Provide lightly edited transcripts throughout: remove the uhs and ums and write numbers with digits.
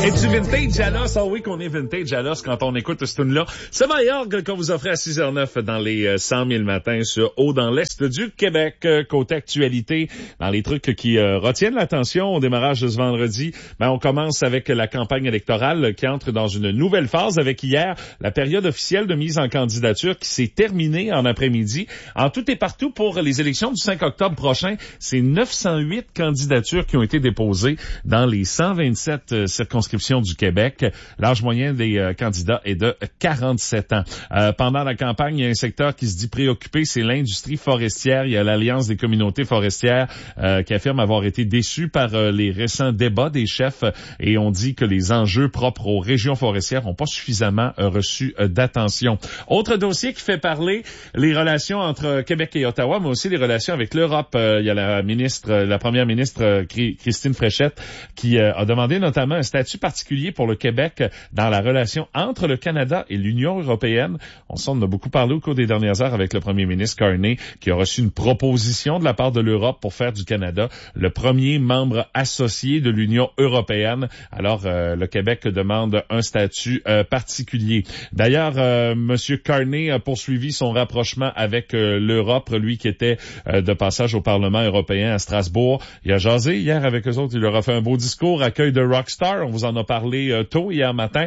Es-tu vintage à l'os? Ah oui, qu'on est vintage à l'os quand on écoute ce tune-là. C'est Mayorg qu'on vous offrait à 6h09 dans les 100 000 matins sur Haut dans l'Est du Québec. Côté actualité, dans les trucs qui retiennent l'attention au démarrage de ce vendredi, on commence avec la campagne électorale qui entre dans une nouvelle phase avec hier la période officielle de mise en candidature qui s'est terminée en après-midi. En tout et partout pour les élections du 5 octobre prochain, c'est 908 candidatures qui ont été déposées dans les 127 circonscriptions du Québec. L'âge moyen des candidats est de 47 ans. Pendant la campagne, il y a un secteur qui se dit préoccupé, c'est l'industrie forestière. Il y a l'Alliance des communautés forestières qui affirme avoir été déçue par les récents débats des chefs et on dit que les enjeux propres aux régions forestières n'ont pas suffisamment reçu d'attention. Autre dossier qui fait parler, les relations entre Québec et Ottawa, mais aussi les relations avec l'Europe. Il y a la première ministre Christine Fréchette qui a demandé notamment un statut particulier pour le Québec dans la relation entre le Canada et l'Union européenne. On en a beaucoup parlé au cours des dernières heures avec le premier ministre Carney qui a reçu une proposition de la part de l'Europe pour faire du Canada le premier membre associé de l'Union européenne. Alors, le Québec demande un statut particulier. D'ailleurs, Monsieur Carney a poursuivi son rapprochement avec l'Europe, lui qui était de passage au Parlement européen à Strasbourg. Il a jasé hier avec eux autres, il leur a fait un beau discours, accueil de rockstar, on vous en a parlé tôt hier matin.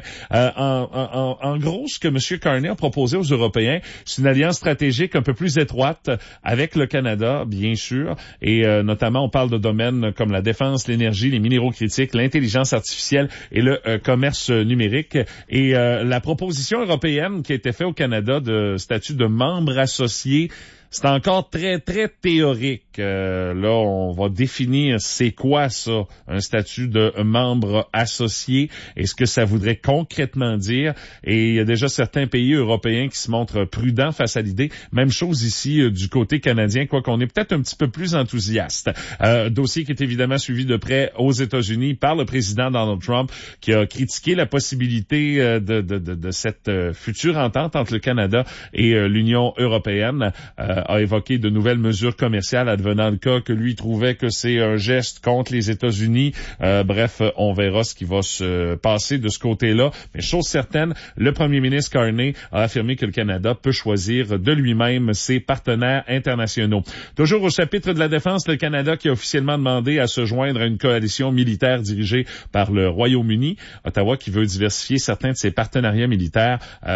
En gros, ce que M. Carney a proposé aux Européens, c'est une alliance stratégique un peu plus étroite avec le Canada, bien sûr, et notamment on parle de domaines comme la défense, l'énergie, les minéraux critiques, l'intelligence artificielle et le commerce numérique. Et la proposition européenne qui a été faite au Canada de statut de membre associé, c'est encore très, très théorique. Là, on va définir c'est quoi ça, un statut de membre associé et ce que ça voudrait concrètement dire. Et il y a déjà certains pays européens qui se montrent prudents face à l'idée. Même chose ici du côté canadien, quoi qu'on est peut-être un petit peu plus enthousiaste. Dossier qui est évidemment suivi de près aux États-Unis par le président Donald Trump qui a critiqué la possibilité de cette future entente entre le Canada et l'Union européenne. A évoqué de nouvelles mesures commerciales advenant le cas que lui trouvait que c'est un geste contre les États-Unis. Bref, on verra ce qui va se passer de ce côté-là. Mais chose certaine, le premier ministre Carney a affirmé que le Canada peut choisir de lui-même ses partenaires internationaux. Toujours au chapitre de la défense, le Canada qui a officiellement demandé à se joindre à une coalition militaire dirigée par le Royaume-Uni. Ottawa qui veut diversifier certains de ses partenariats militaires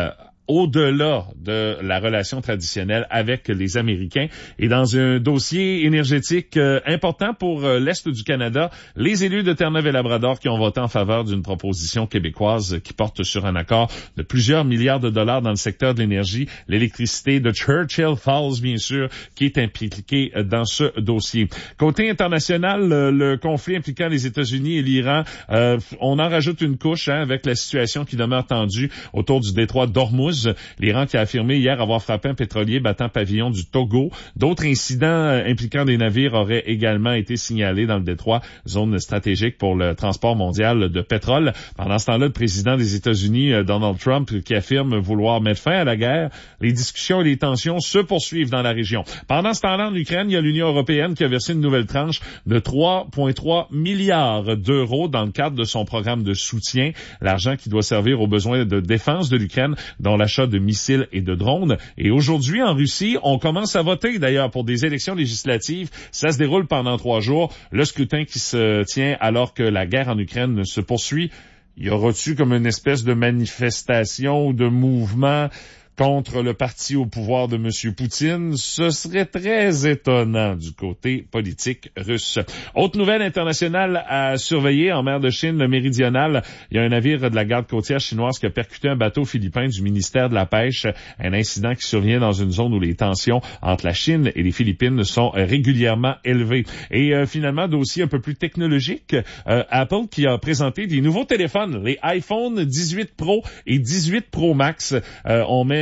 au-delà de la relation traditionnelle avec les Américains. Et dans un dossier énergétique important pour l'Est du Canada, les élus de Terre-Neuve et Labrador qui ont voté en faveur d'une proposition québécoise qui porte sur un accord de plusieurs milliards de dollars dans le secteur de l'énergie, l'électricité de Churchill Falls, bien sûr, qui est impliqué dans ce dossier. Côté international, le conflit impliquant les États-Unis et l'Iran, on en rajoute une couche avec la situation qui demeure tendue autour du détroit d'Ormuz. L'Iran qui a affirmé hier avoir frappé un pétrolier battant pavillon du Togo. D'autres incidents impliquant des navires auraient également été signalés dans le détroit, zone stratégique pour le transport mondial de pétrole. Pendant ce temps-là, le président des États-Unis, Donald Trump, qui affirme vouloir mettre fin à la guerre. Les discussions et les tensions se poursuivent dans la région. Pendant ce temps-là, en Ukraine, il y a l'Union européenne qui a versé une nouvelle tranche de 3,3 milliards d'euros dans le cadre de son programme de soutien. L'argent qui doit servir aux besoins de défense de l'Ukraine, dont l'achat de missiles et de drones. Et aujourd'hui, en Russie, on commence à voter d'ailleurs pour des élections législatives. Ça se déroule pendant 3 jours. Le scrutin qui se tient alors que la guerre en Ukraine se poursuit. Y aura-t-il comme une espèce de manifestation ou de mouvement contre le parti au pouvoir de M. Poutine? Ce serait très étonnant du côté politique russe. Autre nouvelle internationale à surveiller en mer de Chine, le méridional. Il y a un navire de la garde côtière chinoise qui a percuté un bateau philippin du ministère de la Pêche. Un incident qui survient dans une zone où les tensions entre la Chine et les Philippines sont régulièrement élevées. Et finalement, dossier un peu plus technologique, Apple qui a présenté des nouveaux téléphones, les iPhone 18 Pro et 18 Pro Max. On met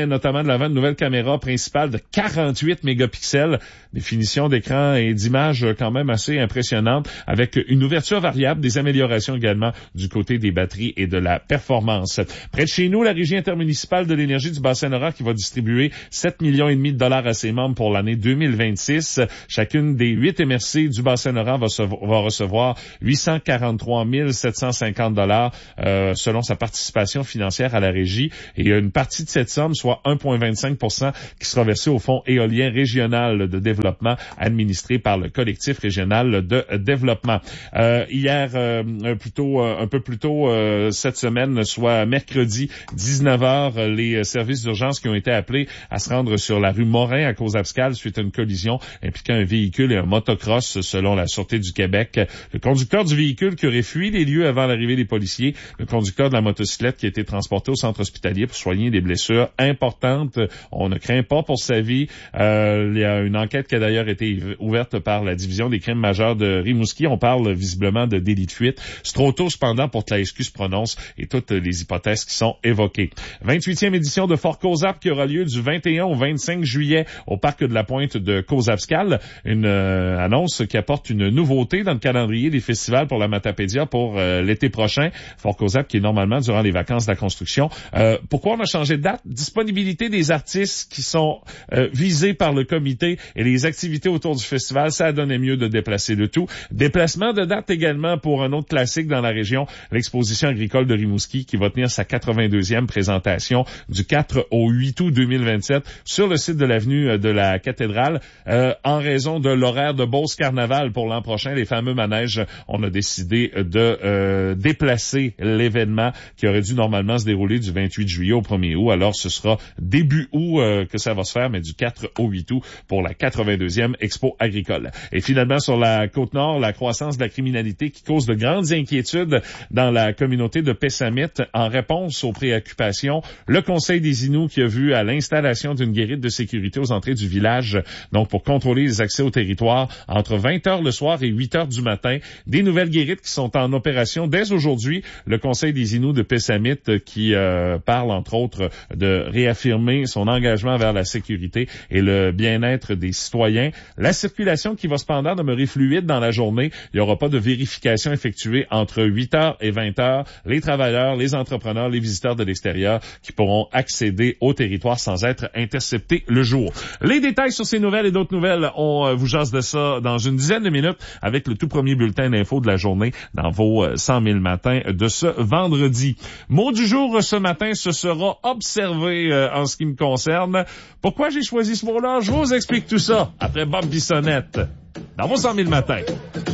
met notamment de l'avant une nouvelle caméra principale de 48 mégapixels, définition d'écran et d'image quand même assez impressionnante, avec une ouverture variable, des améliorations également du côté des batteries et de la performance. Près de chez nous, la Régie intermunicipale de l'énergie du Bas-Saint-Laurent qui va distribuer 7,5 millions de dollars à ses membres pour l'année 2026. Chacune des 8 MRC du Bas-Saint-Laurent va recevoir 843 750 dollars selon sa participation financière à la régie. Et une partie de cette somme, soit 1,25 %, qui sera versée au Fonds éolien régional de développement administré par le collectif régional de développement. Hier, un peu plus tôt cette semaine, soit mercredi 19h, les services d'urgence qui ont été appelés à se rendre sur la rue Morin à Cause-Abscal suite à une collision impliquant un véhicule et un motocross selon la Sûreté du Québec. Le conducteur du véhicule qui aurait fui les lieux avant l'arrivée des policiers, le conducteur de la motocyclette qui a été transporté au centre hospitalier pour soigner des blessures importantes. On ne craint pas pour sa vie. Il y a une enquête qui a d'ailleurs été ouverte par la division des crimes majeurs de Rimouski. On parle visiblement de délit de fuite. C'est trop tôt cependant pour que la SQ se prononce et toutes les hypothèses qui sont évoquées. 28e édition de Fort Cozap qui aura lieu du 21 au 25 juillet au parc de la Pointe de Cause-Abscal. Une annonce qui apporte une nouveauté dans le calendrier des festivals pour la Matapédia pour l'été prochain. Fort Cozap qui est normalement durant les vacances de la construction. Pourquoi on a changé de date? Disponibilité des artistes qui sont visés par le comité et les activités autour du festival, ça donnait mieux de déplacer le tout. Déplacement de date également pour un autre classique dans la région, l'exposition agricole de Rimouski qui va tenir sa 82e présentation du 4 au 8 août 2027 sur le site de l'avenue de la Cathédrale. En raison de l'horaire de Beauce Carnaval pour l'an prochain, les fameux manèges, on a décidé de déplacer l'événement qui aurait dû normalement se dérouler du 28 juillet au 1er août. Alors ce sera début août que ça va se faire, mais du 4 au 8 août pour la 82e Expo agricole. Et finalement, sur la Côte-Nord, la croissance de la criminalité qui cause de grandes inquiétudes dans la communauté de Pessamit. En réponse aux préoccupations, le Conseil des Inuits qui a vu à l'installation d'une guérite de sécurité aux entrées du village, donc pour contrôler les accès au territoire entre 20h le soir et 8h du matin. Des nouvelles guérites qui sont en opération dès aujourd'hui. Le Conseil des Inuits de Pessamit qui parle entre autres de réaffirmer son engagement vers la sécurité et le bien-être des citoyens. La circulation qui va cependant demeurer fluide dans la journée. Il n'y aura pas de vérification effectuée entre 8h et 20h. Les travailleurs, les entrepreneurs, les visiteurs de l'extérieur qui pourront accéder au territoire sans être interceptés le jour. Les détails sur ces nouvelles et d'autres nouvelles, on vous jase de ça dans une dizaine de minutes avec le tout premier bulletin d'info de la journée dans vos 100 000 matins de ce vendredi. Mot du jour ce matin, ce sera observé en ce qui me concerne. Pourquoi j'ai choisi ce mot-là? Je vous explique tout ça après Bob Bissonnette dans vos 100 000 matins.